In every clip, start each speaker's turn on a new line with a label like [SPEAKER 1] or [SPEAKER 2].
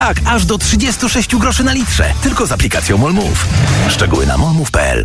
[SPEAKER 1] Tak, aż do 36 groszy na litrze. Tylko z aplikacją MOLMOV. Szczegóły na molmove.pl.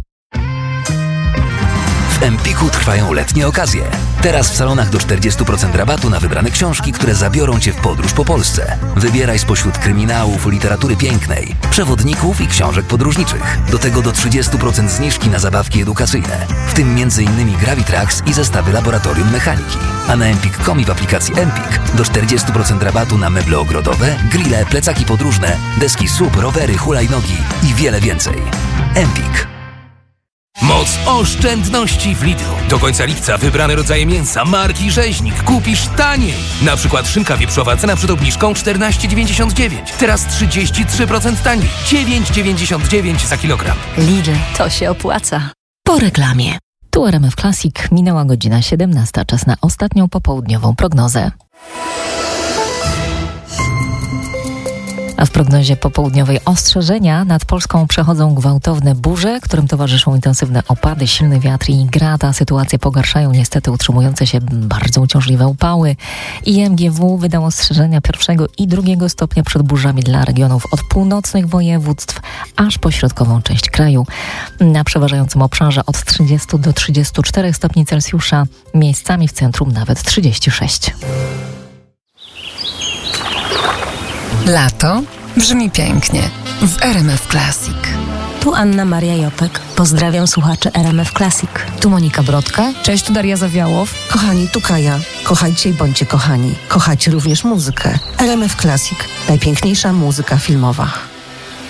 [SPEAKER 1] W Empiku trwają letnie okazje. Teraz w salonach do 40% rabatu na wybrane książki, które zabiorą Cię w podróż po Polsce. Wybieraj spośród kryminałów, literatury pięknej, przewodników i książek podróżniczych. Do tego do 30% zniżki na zabawki edukacyjne, w tym m.in. Gravitrax i zestawy laboratorium mechaniki. A na Empik.com i w aplikacji Empik do 40% rabatu na meble ogrodowe, grille, plecaki podróżne, deski SUP, rowery, hulajnogi i wiele więcej. Empik.
[SPEAKER 2] Moc oszczędności w Lidlu. Do końca lipca wybrane rodzaje mięsa marki Rzeźnik kupisz taniej. Na przykład szynka wieprzowa, cena przed obniżką 14,99. Teraz 33% taniej. 9,99 za kilogram.
[SPEAKER 3] Lidl, to się opłaca. Po reklamie. Tu RMF Classic, minęła godzina 17. Czas na ostatnią popołudniową prognozę. A w prognozie popołudniowej ostrzeżenia nad Polską przechodzą gwałtowne burze, którym towarzyszą intensywne opady, silny wiatr i grad. A sytuację pogarszają niestety utrzymujące się bardzo uciążliwe upały. IMGW wydał ostrzeżenia 1. i 2. stopnia przed burzami dla regionów od północnych województw aż po środkową część kraju. Na przeważającym obszarze od 30 do 34 stopni Celsjusza, miejscami w centrum nawet 36.
[SPEAKER 4] Lato brzmi pięknie w RMF Classic.
[SPEAKER 5] Tu Anna Maria Jopek. Pozdrawiam słuchaczy RMF Classic.
[SPEAKER 3] Tu Monika Brodka.
[SPEAKER 6] Cześć, tu Daria Zawiałow.
[SPEAKER 7] Kochani, tu Kaja. Kochajcie i bądźcie kochani. Kochajcie również muzykę. RMF Classic. Najpiękniejsza muzyka filmowa.